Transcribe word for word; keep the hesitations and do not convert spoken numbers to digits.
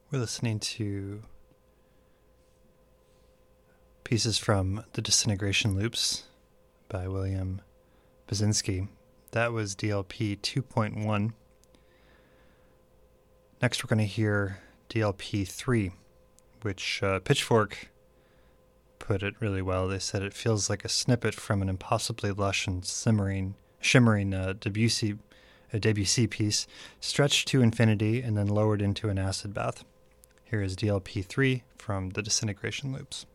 We're listening to pieces from The Disintegration Loops by William Basinski. That was D L P two point one. Next we're going to hear D L P three, which uh, Pitchfork put it really well. They said it feels like a snippet from an impossibly lush and simmering, shimmering uh, Debussy, a Debussy piece, stretched to infinity and then lowered into an acid bath. Here is D L P three from The Disintegration Loops.